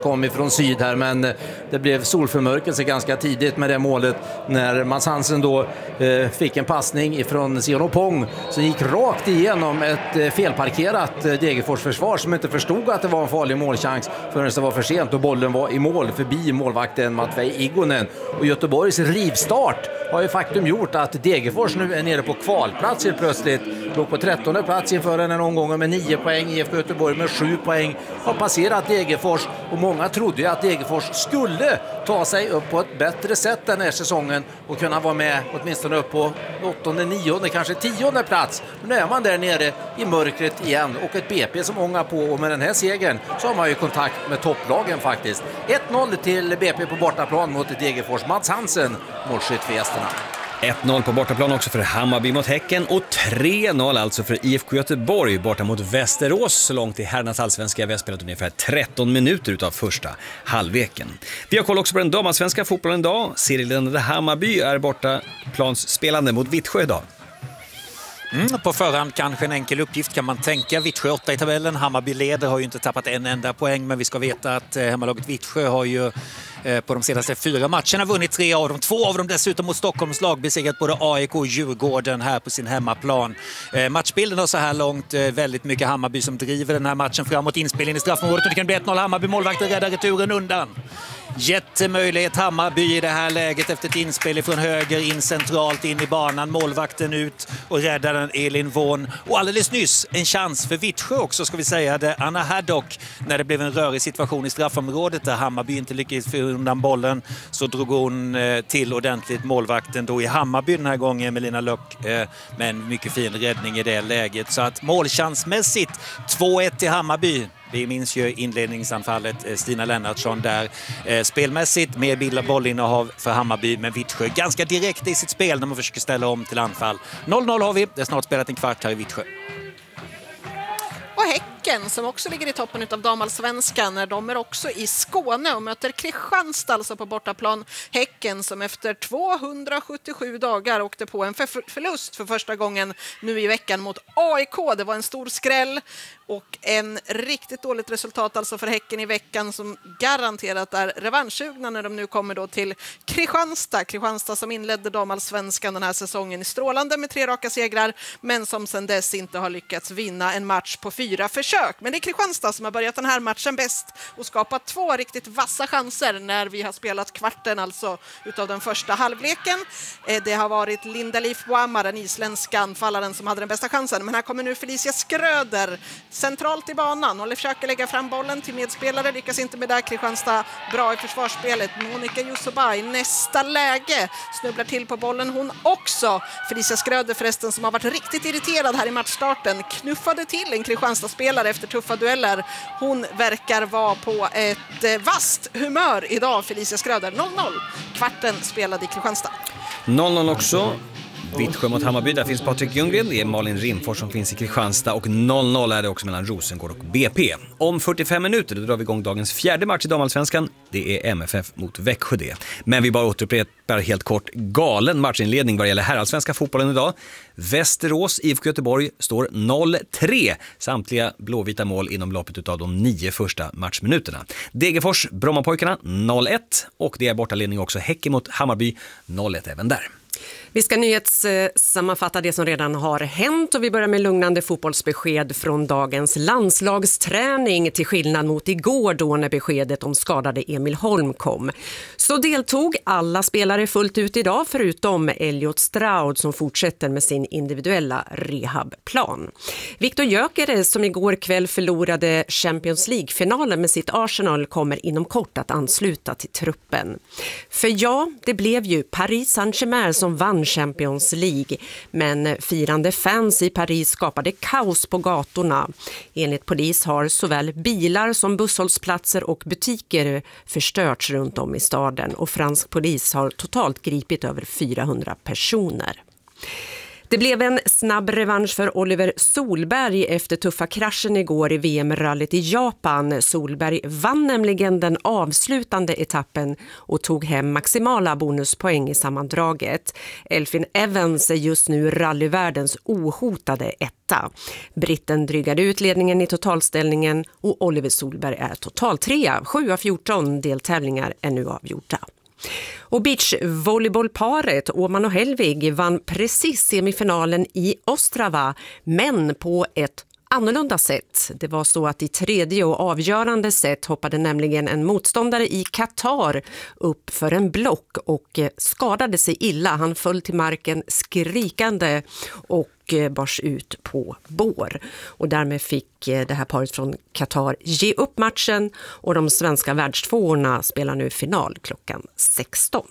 kom ifrån syd här, men det blev solförmörkelse ganska tidigt med det målet när Mats Hansen då fick en passning ifrån Sion Opong som gick rakt igenom ett felparkerat Degerfors försvar som inte förstod att det var en farlig målchans förrän det var för sent och bollen var i mål förbi målvakten Matvei Igonen. Och Göteborgs rivstart har ju faktum gjort att Degerfors nu är nere på kvalplats helt plötsligt. Låg på 13:e plats inför en omgång med 9 poäng. IFK Göteborg med 7 poäng har passerat Degerfors och många trodde ju att Degerfors skulle ta sig upp på ett bättre sätt den här säsongen och kunna vara med åtminstone upp på 8:e, 9:e, kanske 10:e plats. Men nu är man där nere i mörkret igen och ett BP som ångar på, och med den här segern så har man ju kontakt med topplagen faktiskt. 1-0 till BP på bortaplan mot Degerfors. Mats Hansen, målskytt för gästerna. 1-0 på bortaplan också för Hammarby mot Häcken och 3-0 alltså för IFK Göteborg borta mot Västerås. Så långt i herrarnas allsvenska. Vi har spelat ungefär 13 minuter utav första halvleken. Vi har koll också på den damallsvenska fotbollen idag. Serieledande Hammarby är borta plansspelande mot Vittsjö idag. På förhand kanske en enkel uppgift kan man tänka. Vittsjö 8 i tabellen. Hammarby leder, har ju inte tappat en enda poäng, men vi ska veta att hemmalaget Vittsjö har ju på de senaste 4 matcherna vunnit 3 av dem. 2 av dem dessutom mot Stockholms lag, besegrat både AIK och Djurgården här på sin hemmaplan. Matchbilden har så här långt väldigt mycket Hammarby som driver den här matchen framåt. Inspelningen i straffområdet och det kan bli 1-0. Hammarby, målvakten räddar returen undan. Jättemöjlighet Hammarby i det här läget efter ett inspel från höger in centralt in i banan. Målvakten ut och räddar den Elin Vaughn. Och alldeles nyss en chans för Vittsjö också, ska vi säga det. Anna Haddock, när det blev en rörig situation i straffområdet där Hammarby inte lyckades få undan bollen, så drog hon till ordentligt målvakten då i Hammarby den här gången, Melina Löck, med en mycket fin räddning i det läget. Så att målchansmässigt 2-1 till Hammarby. Vi minns ju inledningsanfallet Stina Lennartsson där. Spelmässigt med bollinnehav för Hammarby, men Vittsjö ganska direkt i sitt spel när man försöker ställa om till anfall. 0-0 har vi. Det är snart spelat en kvart här i Vittsjö. Och Häcken som också ligger i toppen av damallsvenskan, när de är också i Skåne och möter Kristianstad alltså på bortaplan. Häcken som efter 277 dagar åkte på en förlust för första gången nu i veckan mot AIK. Det var en stor skräll och en riktigt dåligt resultat alltså för Häcken i veckan, som garanterat är revanschsugna när de nu kommer då till Kristianstad. Kristianstad som inledde damallsvenskan den här säsongen i strålande med 3 raka segrar, men som sedan dess inte har lyckats vinna en match på 4 försök. Men det är Kristianstad som har börjat den här matchen bäst och skapat 2 riktigt vassa chanser när vi har spelat kvarten alltså utav den första halvleken. Det har varit Linda Leif Boamar, den isländska anfallaren, som hade den bästa chansen. Men här kommer nu Felicia Skröder centralt i banan och försöker lägga fram bollen till medspelare. Lyckas inte med det. Kristianstad bra i försvarsspelet. Monica Yusuba i nästa läge snubblar till på bollen hon också. Felicia Skröder förresten, som har varit riktigt irriterad här i matchstarten, knuffade till en Kristianstad-spelare efter tuffa dueller. Hon verkar vara på ett vasst humör idag, Felicia Skröder. 0-0. Kvarten spelad i Kristianstad. 0-0 också. Vittsjö mot Hammarby, där finns Patrik Ljunggren, det är Malin Rimfors som finns i Kristianstad och 0-0 är det också mellan Rosengård och BP. Om 45 minuter då drar vi igång dagens 4:e match i damallsvenskan. Det är MFF mot Växjö det. Men vi bara återupprepar helt kort galen matchinledning vad det gäller herrallsvenska fotbollen idag. Västerås, IFK Göteborg står 0-3. Samtliga blåvita mål inom loppet av de 9 första matchminuterna. Degerfors, Brommapojkarna 0-1 och det är bortaledning också. Häcken mot Hammarby 0-1 även där. Vi ska nyhetssammanfatta det som redan har hänt och vi börjar med lugnande fotbollsbesked från dagens landslagsträning, till skillnad mot igår då när beskedet om skadade Emil Holm kom. Så deltog alla spelare fullt ut idag förutom Elliot Stroud som fortsätter med sin individuella rehabplan. Viktor Gyökeres som igår kväll förlorade Champions League-finalen med sitt Arsenal kommer inom kort att ansluta till truppen. För ja, det blev ju Paris Saint-Germain som vann Champions League, men firande fans i Paris skapade kaos på gatorna. Enligt polis har såväl bilar som busshållsplatser och butiker förstörts runt om i staden och fransk polis har totalt gripit över 400 personer. Det blev en snabb revansch för Oliver Solberg efter tuffa kraschen igår i VM-rallyt i Japan. Solberg vann nämligen den avslutande etappen och tog hem maximala bonuspoäng i sammandraget. Elfyn Evans är just nu rallyvärldens ohotade etta. Britten drygade ut ledningen i totalställningen och Oliver Solberg är totaltrea. 7 av 14 deltävlingar är nu avgjorda. Och beachvolleybollparet Åman och Helvig vann precis semifinalen i Ostrava, men på ett annorlunda sätt. Det var så att i tredje och avgörande set hoppade nämligen en motståndare i Qatar upp för en block och skadade sig illa. Han föll till marken skrikande och bars ut på bår. Och därmed fick det här paret från Qatar ge upp matchen och de svenska världstvåorna spelar nu final klockan 16.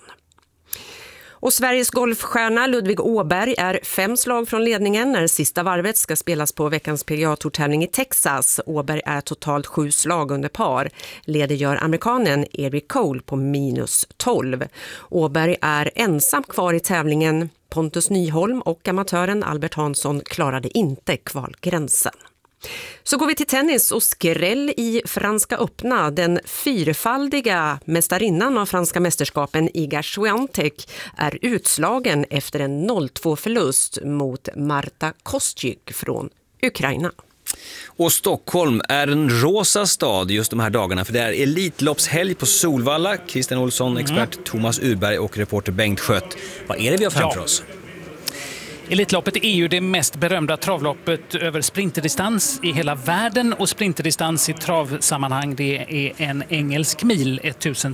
Och Sveriges golfstjärna Ludvig Åberg är 5 slag från ledningen när sista varvet ska spelas på veckans PGA-tourtävling i Texas. Åberg är totalt 7 slag under par. Leder gör amerikanen Eric Cole på -12. Åberg är ensam kvar i tävlingen. Pontus Nyholm och amatören Albert Hansson klarade inte kvalgränsen. Så går vi till tennis och skräll i Franska öppna. Den 4-faldiga mästarinnan av franska mästerskapen Iga Swiatek är utslagen efter en 0-2-förlust mot Marta Kostyuk från Ukraina. Och Stockholm är en rosa stad just de här dagarna, för det är Elitloppshelg på Solvalla. Christian Olsson, expert Thomas Urberg och reporter Bengt Schött. Vad är det vi har framför oss? Elitloppet är ju det mest berömda travloppet över sprinterdistans i hela världen, och sprinterdistans i travsammanhang det är en engelsk mil,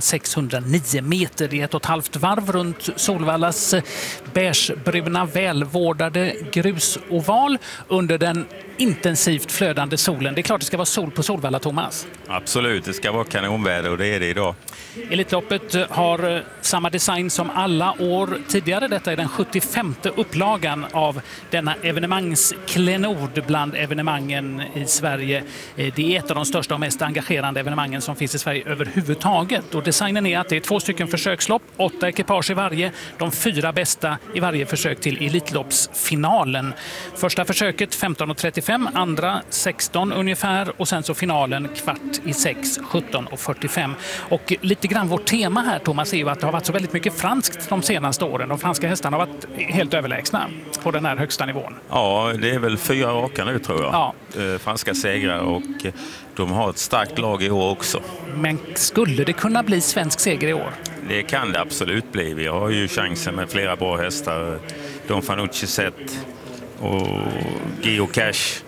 1609 meter. Det är 1,5 varv runt Solvallas beigebruna välvårdade grusoval under den intensivt flödande solen. Det är klart det ska vara sol på Solvalla, Thomas. Absolut, det ska vara kanonväder och det är det idag. Elitloppet har samma design som alla år tidigare. Detta är den 75:e upplagan av denna evenemangsklenod bland evenemangen i Sverige. Det är ett av de största och mest engagerande evenemangen som finns i Sverige överhuvudtaget. Och designen är att det är 2 stycken försökslopp, 8 ekipage i varje, de 4 bästa i varje försök till Elitloppsfinalen. Första försöket 15:35, andra 16 ungefär, och sen så finalen 5:45, 17:45. Och lite grann vårt tema här, Thomas, är ju att det har varit så väldigt mycket franskt de senaste åren. De franska hästarna har varit helt överlägsna på den här högsta nivån. Ja, det är väl 4 raka nu tror jag. Ja. Franska segrar, och de har ett starkt lag i år också. Men skulle det kunna bli svensk seger i år? Det kan det absolut bli. Vi har ju chansen med flera bra hästar. Don Fanucci Zet och Geo Cash.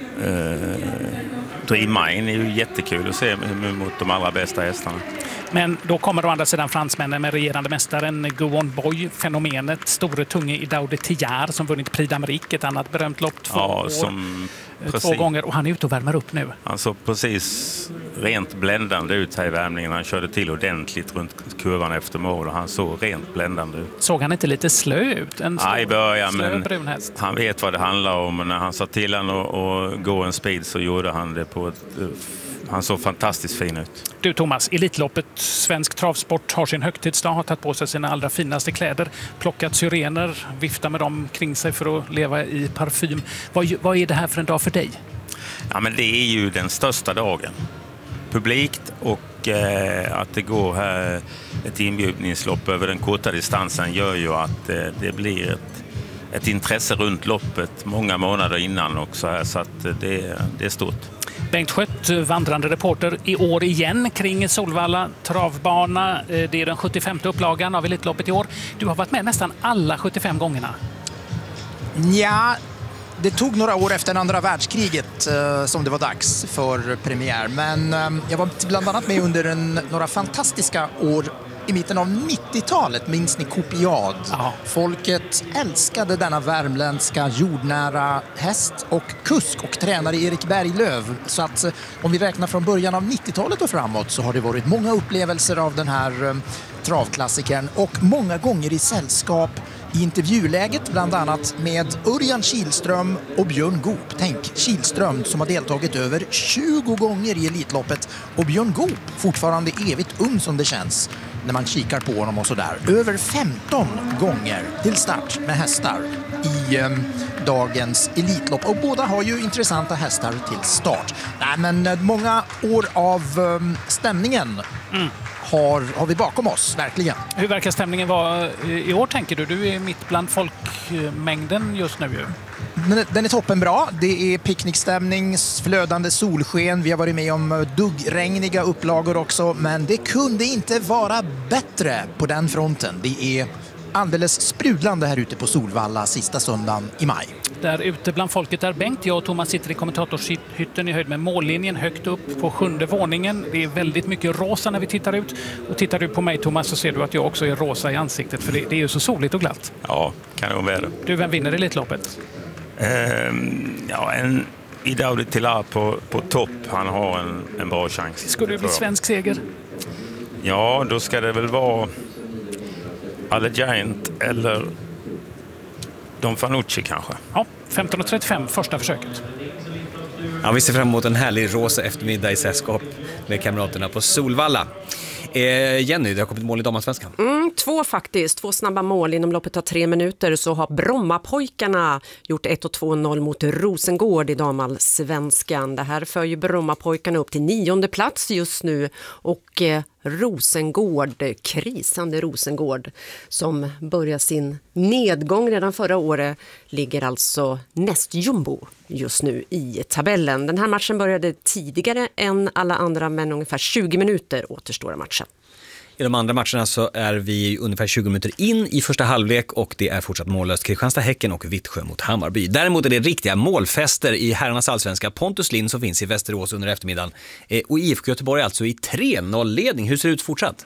Dream Mine är ju jättekul att se mot de allra bästa hästarna. Men då kommer å andra sidan fransmännen med regerande mästaren Gouon Boy, fenomenet store tunge i Daude Tillard som vunnit Prix d'Amérique, ett annat berömt lopp 2 gånger, och han är ute och värmer upp nu. Han såg precis rent bländande ut här i värmningen. Han körde till ordentligt runt kurvan efter mål och han såg rent bländande ut. Såg han inte lite slö ut? I början, men brunhäst. Han vet vad det handlar om. När han sa till han att gå en speed så gjorde han det på ett... Han såg fantastiskt fin ut. Du Thomas, Elitloppet, svensk travsport har sin högtidsdag, har tagit på sig sina allra finaste kläder, plockat syrener, viftar med dem kring sig för att leva i parfym. Vad är det här för en dag för dig? Ja, men det är ju den största dagen. Publikt och att det går här ett inbjudningslopp över den korta distansen gör ju att det blir ett intresse runt loppet många månader innan också här, så att det är stort. Bengt Schött, vandrande reporter i år igen kring Solvalla travbana. Det är den 75:e upplagan av Elitloppet i år. Du har varit med nästan alla 75 gångerna. Ja, det tog några år efter andra världskriget som det var dags för premiär. Men jag var bland annat med under några fantastiska år i mitten av 90-talet, minns ni Kopiad? Ja. Folket älskade denna värmländska jordnära häst och kusk och tränare Erik Berglöf. Så att om vi räknar från början av 90-talet och framåt så har det varit många upplevelser av den här travklassikern och många gånger i sällskap i intervjuläget, bland annat med Örjan Kihlström och Björn Goop. Tänk, Kihlström som har deltagit över 20 gånger i Elitloppet och Björn Goop fortfarande evigt ung som det känns när man kikar på honom och sådär. Över 15 gånger till start med hästar. i dagens Elitlopp. Och båda har ju intressanta hästar till start. Nej, men många år av stämningen har vi bakom oss, verkligen. Hur verkar stämningen vara i år, tänker du? Du är mitt bland folkmängden just nu ju. Den är toppenbra. Det är picknickstämning, flödande solsken. Vi har varit med om duggregniga upplagor också. Men det kunde inte vara bättre på den fronten. Det är alldeles sprudlande här ute på Solvalla sista söndagen i maj. Där ute bland folket där Bengt, jag och Thomas sitter i kommentatorshytten i höjd med mållinjen högt upp på 7:e våningen. Det är väldigt mycket rosa när vi tittar ut. Och tittar du på mig, Thomas, så ser du att jag också är rosa i ansiktet, för det är ju så soligt och glatt. Ja, kanonväder. Du, vem vinner Elitloppet? En Idaudi Tillar på topp. Han har en bra chans. Skulle det bli svensk seger? Ja, då ska det väl vara Alle Giant eller Don Fanucci kanske. Ja, 15:35 första försöket. Ja, vi ser fram emot en härlig rosa eftermiddag i sällskap med kamraterna på Solvalla. Jenny, det har kommit mål i damallsvenskan. 2 faktiskt. 2 snabba mål inom loppet av 3 minuter, så har Brommapojkarna gjort 1-2-0 mot Rosengård i damallsvenskan. Det här för ju Brommapojkarna upp till 9:e plats just nu, och Rosengård, krisande Rosengård, som börjar sin nedgång redan förra året, ligger alltså näst jumbo just nu i tabellen. Den här matchen började tidigare än alla andra, men ungefär 20 minuter återstår av matchen. I de andra matcherna så är vi ungefär 20 minuter in i första halvlek och det är fortsatt mållöst. Kristianstad-Häcken och Vittsjö mot Hammarby. Däremot är det riktiga målfester i herrarnas allsvenska. Pontus Lind som finns i Västerås under eftermiddagen. Och IFK Göteborg alltså i 3-0-ledning. Hur ser det ut fortsatt?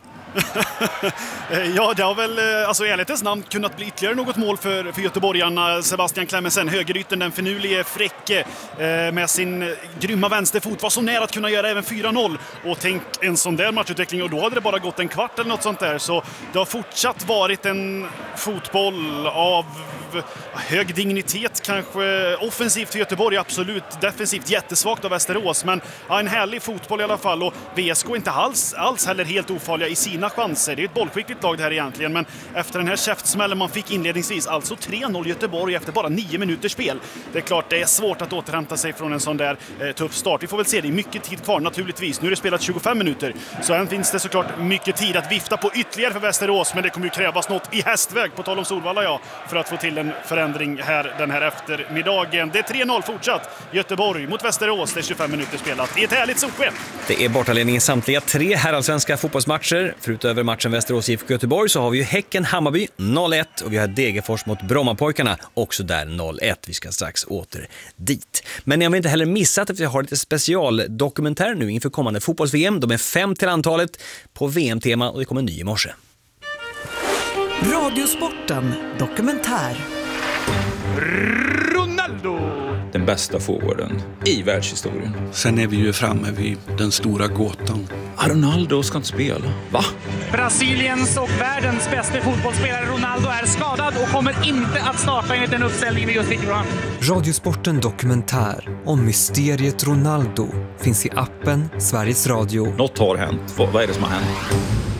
Ja, det har väl alltså i ärlighetens namn kunnat bli ytterligare något mål för göteborgarna. Sebastian Clemensen, högerytten, den finurlige Fräcke med sin grymma vänsterfot var så nära att kunna göra även 4-0. Och tänk en sån där matchutveckling, och då hade det bara gått en kvart eller något sånt där. Så det har fortsatt varit en fotboll av hög dignitet, kanske offensivt för Göteborg, absolut. Defensivt jättesvagt av Västerås, men ja, en härlig fotboll i alla fall. Och VSK är inte alls heller helt ofarliga i sina chanser. Det är ett bollskickligt lag det här egentligen, men efter den här käftsmällen man fick inledningsvis, alltså 3-0 Göteborg efter bara 9 minuters spel. Det är klart det är svårt att återhämta sig från en sån där tuff start. Vi får väl se, det är mycket tid kvar naturligtvis. Nu är det spelat 25 minuter, så än finns det såklart mycket tid att vifta på ytterligare för Västerås, men det kommer ju krävas något i hästväg, på tal om Solvalla, för att få till en förändring här den här eftermiddagen. Det är 3-0 fortsatt. Göteborg mot Västerås, det är 25 minuter spelat i ett härligt solsken. Det är bortaledning i samtliga 3 herrallsvenska fotbollsmatcher. Förutöver matchen Västerås IFK Göteborg så har vi ju Häcken Hammarby 0-1 och vi har Degerfors mot Brommapojkarna också där 0-1. Vi ska strax åter dit. Men jag har inte heller missat att vi har lite specialdokumentär nu inför kommande fotbolls-VM. De är 5 till antalet på VM-tema och det kommer en ny i morse. Radiosporten dokumentär. Ronaldo! Den bästa forwarden i världshistorien. Sen är vi ju framme vid den stora gåtan. Ronaldo ska inte spela. Va? Brasiliens och världens bästa fotbollsspelare Ronaldo är skadad och kommer inte att starta enligt den uppställning vi just fick fram. Radiosporten dokumentär om mysteriet Ronaldo finns i appen Sveriges Radio. Något har hänt. Vad är det som har hänt?